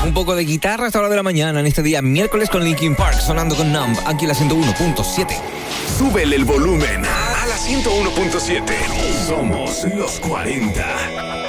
Un poco de guitarra hasta la hora de la mañana en este día miércoles con Linkin Park sonando con Numb aquí en la 101.7. Súbele el volumen a la 101.7. Somos los 40.